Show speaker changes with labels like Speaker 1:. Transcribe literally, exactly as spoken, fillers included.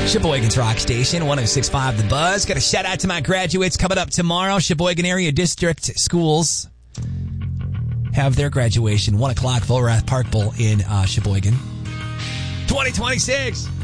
Speaker 1: Sheboygan's Rock Station, one oh six point five The Buzz. Got a shout out to my graduates coming up tomorrow. Sheboygan Area District Schools have their graduation. one o'clock, Volrath Park Bowl in uh, Sheboygan. twenty twenty-six.